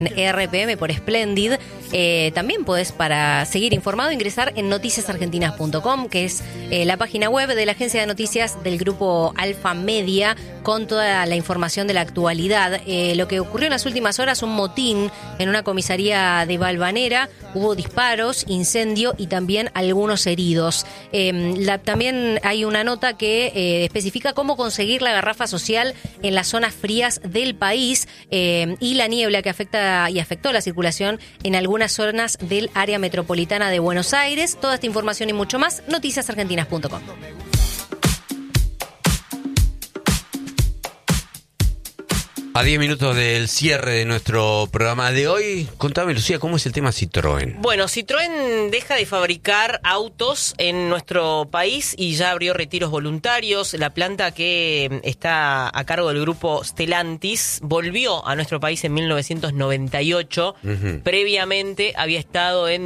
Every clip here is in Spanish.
RPM por Splendid. También podés, para seguir informado, ingresar en noticiasargentinas.com, que es la página web de la agencia de noticias del grupo Alfa Media, con toda la información de la actualidad. Lo que ocurrió en las últimas horas, un motín en una comisaría de Valvanera, hubo disparos, incendio y también algunos heridos. También hay una nota que especifica cómo conseguir la garrafa social en las zonas frías del país y la niebla que afectó la circulación en algunas zonas del área metropolitana de Buenos Aires. Toda esta información y mucho más, noticiasargentinas.com. A 10 minutos del cierre de nuestro programa de hoy, contame, Lucía, ¿cómo es el tema Citroën? Bueno, Citroën deja de fabricar autos en nuestro país y ya abrió retiros voluntarios. La planta que está a cargo del grupo Stellantis volvió a nuestro país en 1998. Uh-huh. Previamente había estado en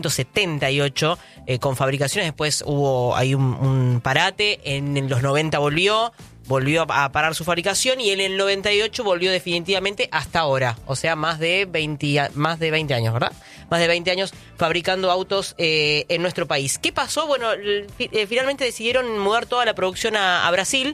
1978 con fabricaciones. Después hubo ahí un parate. En los 90 volvió a parar su fabricación y en el 98 volvió definitivamente hasta ahora. O sea, más de 20 años, ¿verdad? Más de 20 años fabricando autos en nuestro país. ¿Qué pasó? Bueno, finalmente decidieron mudar toda la producción a Brasil.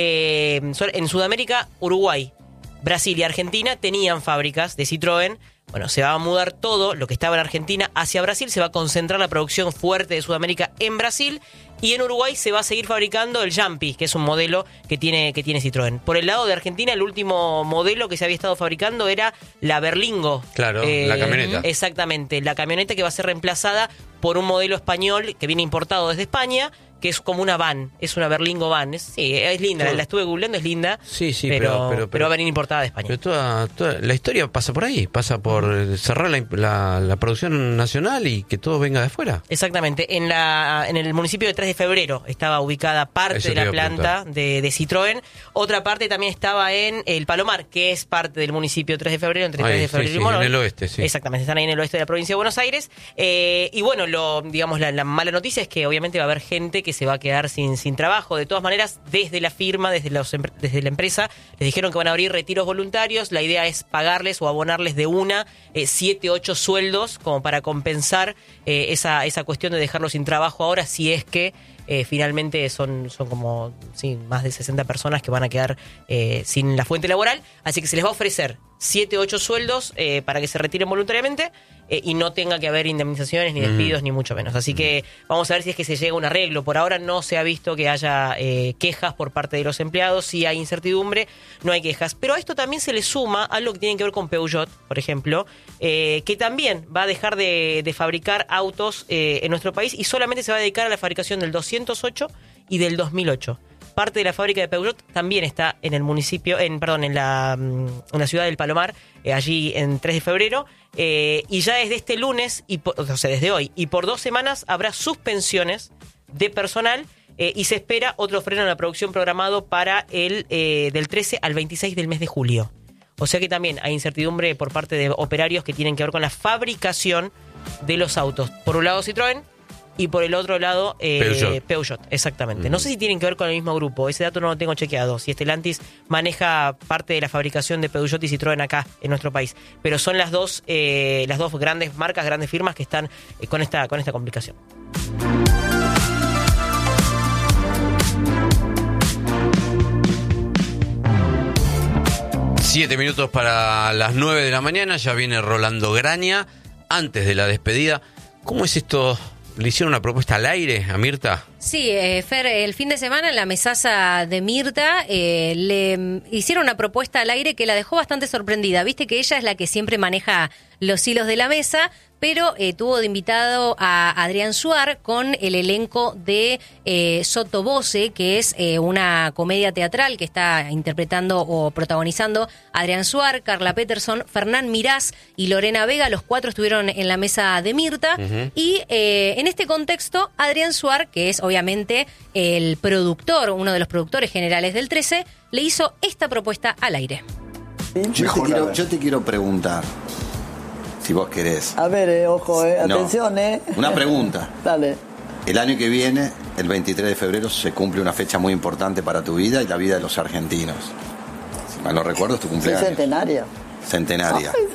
En Sudamérica, Uruguay, Brasil y Argentina tenían fábricas de Citroën. Bueno, se va a mudar todo lo que estaba en Argentina hacia Brasil, se va a concentrar la producción fuerte de Sudamérica en Brasil y en Uruguay se va a seguir fabricando el Jumpy, que es un modelo que tiene Citroën. Por el lado de Argentina, el último modelo que se había estado fabricando era la Berlingo. Claro, la camioneta. Exactamente, la camioneta que va a ser reemplazada por un modelo español que viene importado desde España, que es como una van, es una Berlingo van. Es linda, Todo. La estuve googleando, es linda. Sí, pero va a venir importada de España. Pero toda la historia pasa por ahí, pasa por cerrar la producción nacional y que todo venga de afuera. Exactamente, en el municipio de 3 de Febrero estaba ubicada parte de la planta de Citroën. Otra parte también estaba en el Palomar, que es parte del municipio 3 de Febrero, entre 3 de Febrero y Morón. En el oeste, sí. Exactamente, están ahí en el oeste de la provincia de Buenos Aires. Y bueno, la mala noticia es que obviamente va a haber gente que se va a quedar sin trabajo. De todas maneras, desde la firma, desde la empresa, les dijeron que van a abrir retiros voluntarios. La idea es pagarles o abonarles de 7, 8 sueldos como para compensar esa cuestión de dejarlos sin trabajo ahora, si es que finalmente son como más de 60 personas que van a quedar sin la fuente laboral. Así que se les va a ofrecer 7, 8 sueldos para que se retiren voluntariamente y no tenga que haber indemnizaciones, ni despidos, ni mucho menos. Así que vamos a ver si es que se llega a un arreglo. Por ahora no se ha visto que haya quejas por parte de los empleados. Sí hay incertidumbre, no hay quejas. Pero a esto también se le suma algo que tiene que ver con Peugeot, por ejemplo, que también va a dejar de fabricar autos en nuestro país y solamente se va a dedicar a la fabricación del 208 y del 2008. Parte de la fábrica de Peugeot también está en el municipio, en la ciudad del Palomar, allí en 3 de febrero. Y ya desde este lunes, desde hoy, y por 2 semanas habrá suspensiones de personal y se espera otro freno en la producción programado para del 13 al 26 del mes de julio. O sea que también hay incertidumbre por parte de operarios que tienen que ver con la fabricación de los autos. Por un lado Citroën, y por el otro lado Peugeot, exactamente. No sé si tienen que ver con el mismo grupo, ese dato no lo tengo chequeado, si Stellantis maneja parte de la fabricación de Peugeot y Citroën acá en nuestro país, pero son las dos grandes marcas, grandes firmas que están con esta complicación. Siete minutos para las 9 de la mañana, ya viene Rolando Graña. Antes de la despedida, ¿cómo es esto? ¿Le hicieron una propuesta al aire a Mirta? Sí, Fer, el fin de semana en la mesaza de Mirta le hicieron una propuesta al aire que la dejó bastante sorprendida. Viste que ella es la que siempre maneja los hilos de la mesa, pero tuvo de invitado a Adrián Suar con el elenco de Sottovoce, que es una comedia teatral que está interpretando o protagonizando Adrián Suar, Carla Peterson, Fernán Mirás y Lorena Vega. Los 4 estuvieron en la mesa de Mirta. Uh-huh. Y en este contexto, Adrián Suar, que es obviamente el productor, uno de los productores generales del 13, le hizo esta propuesta al aire. Yo te quiero preguntar, si vos querés. A ver, ojo, atención, Una pregunta. Dale. El año que viene, el 23 de febrero, se cumple una fecha muy importante para tu vida y la vida de los argentinos. Si mal no recuerdo, es tu cumpleaños. Sí, centenaria. Centenaria. Ay,